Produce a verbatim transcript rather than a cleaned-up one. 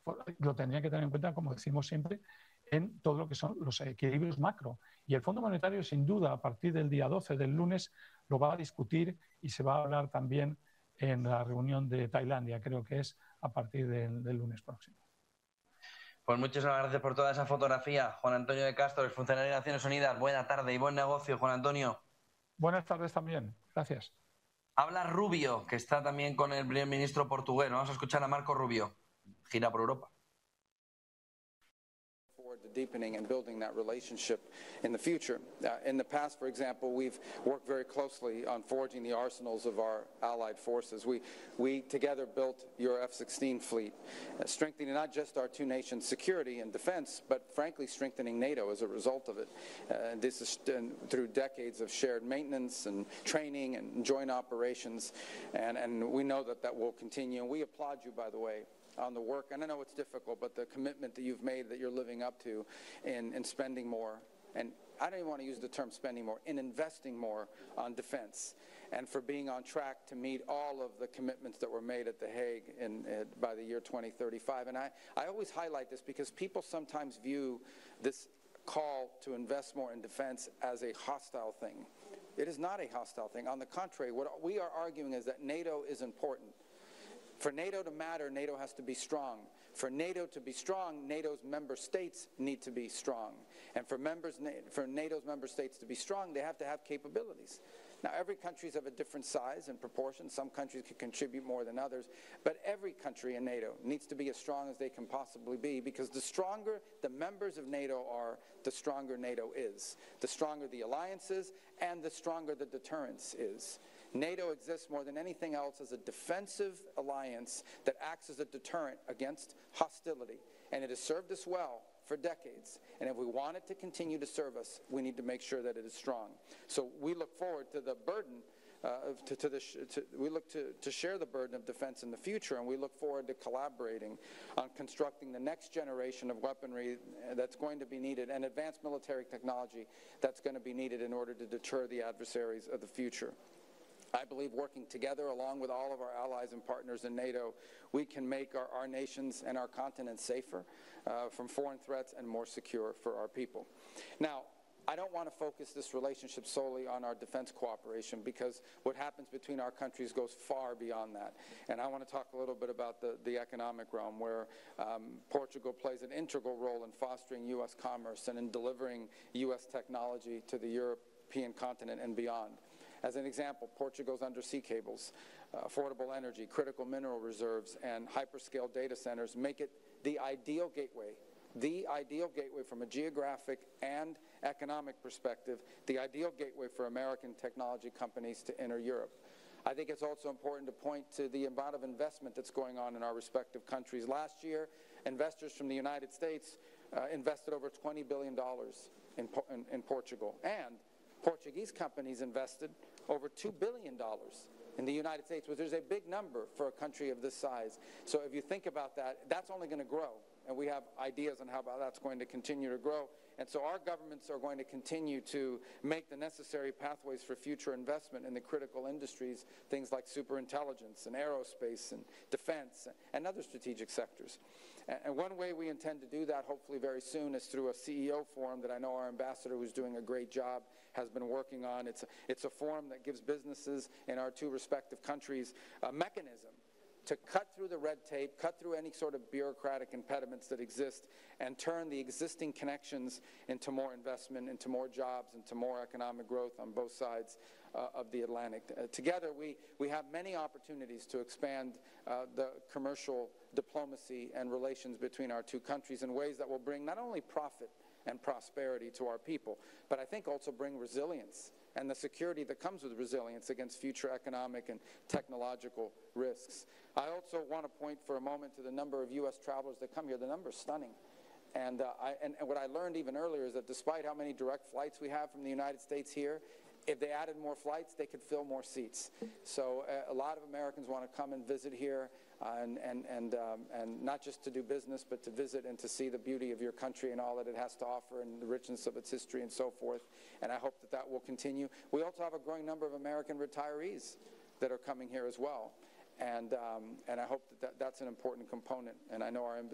lo tendrían que tener en cuenta, como decimos siempre, en todo lo que son los equilibrios macro. Y el Fondo Monetario, sin duda, a partir del día doce del lunes, lo va a discutir y se va a hablar también en la reunión de Tailandia, creo que es a partir del, del lunes próximo. Pues muchísimas gracias por toda esa fotografía, Juan Antonio de Castro, el funcionario de Naciones Unidas. Buena tarde y buen negocio, Juan Antonio. Buenas tardes también. Gracias. Habla Rubio, que está también con el primer ministro portugués. Vamos a escuchar a Marco Rubio. Gira por Europa. To deepening and building that relationship in the future. Uh, in the past, for example, we've worked very closely on forging the arsenals of our allied forces. We, we together built your F sixteen fleet, uh, strengthening not just our two nations' security and defense, but frankly strengthening NATO as a result of it. Uh, this is uh, through decades of shared maintenance and training and joint operations, and, and we know that that will continue. And we applaud you, by the way, on the work, and I know it's difficult, but the commitment that you've made, that you're living up to in, in spending more, and I don't even want to use the term spending more, in investing more on defense, and for being on track to meet all of the commitments that were made at The Hague in, uh, by the year twenty thirty-five. And I, I always highlight this because people sometimes view this call to invest more in defense as a hostile thing. It is not a hostile thing. On the contrary, what we are arguing is that NATO is important. For NATO to matter, NATO has to be strong. For NATO to be strong, NATO's member states need to be strong. And for, members, for NATO's member states to be strong, they have to have capabilities. Now, every country is of a different size and proportion. Some countries can contribute more than others. But every country in NATO needs to be as strong as they can possibly be, because the stronger the members of NATO are, the stronger NATO is. The stronger the alliance is, and the stronger the deterrence is. NATO exists more than anything else as a defensive alliance that acts as a deterrent against hostility. And it has served us well for decades. And if we want it to continue to serve us, we need to make sure that it is strong. So we look forward to the burden, uh, to, to the sh to, we look to, to share the burden of defense in the future, and we look forward to collaborating on constructing the next generation of weaponry that's going to be needed, and advanced military technology that's going to be needed in order to deter the adversaries of the future. I believe working together along with all of our allies and partners in NATO, we can make our, our nations and our continent safer uh, from foreign threats and more secure for our people. Now, I don't want to focus this relationship solely on our defense cooperation, because what happens between our countries goes far beyond that. And I want to talk a little bit about the, the economic realm, where um, Portugal plays an integral role in fostering U S commerce and in delivering U S technology to the European continent and beyond. As an example, Portugal's undersea cables, uh, affordable energy, critical mineral reserves, and hyperscale data centers make it the ideal gateway, the ideal gateway from a geographic and economic perspective, the ideal gateway for American technology companies to enter Europe. I think it's also important to point to the amount of investment that's going on in our respective countries. Last year, investors from the United States uh, invested over twenty billion dollars in, in, in Portugal, and Portuguese companies invested over two billion dollars in the United States, which is a big number for a country of this size. So if you think about that, that's only going to grow, and we have ideas on how that's going to continue to grow. And so our governments are going to continue to make the necessary pathways for future investment in the critical industries, things like superintelligence and aerospace and defense and other strategic sectors. And one way we intend to do that, hopefully very soon, is through a C E O forum that I know our ambassador, who's doing a great job, has been working on. It's a, it's a forum that gives businesses in our two respective countries a mechanism to cut through the red tape, cut through any sort of bureaucratic impediments that exist, and turn the existing connections into more investment, into more jobs, into more economic growth on both sides uh, of the Atlantic. Uh, together, we, we have many opportunities to expand uh, the commercial diplomacy and relations between our two countries in ways that will bring not only profit and prosperity to our people, but I think also bring resilience and the security that comes with resilience against future economic and technological risks. I also want to point for a moment to the number of U S travelers that come here. The number is stunning. And, uh, I, and, and what I learned even earlier is that despite how many direct flights we have from the United States here, if they added more flights, they could fill more seats. So uh, a lot of Americans want to come and visit here, uh, and, and, and, um, and not just to do business, but to visit and to see the beauty of your country and all that it has to offer and the richness of its history and so forth. And I hope that that will continue. We also have a growing number of American retirees that are coming here as well. And, um, and I hope that, that that's an important component. And I know our embassy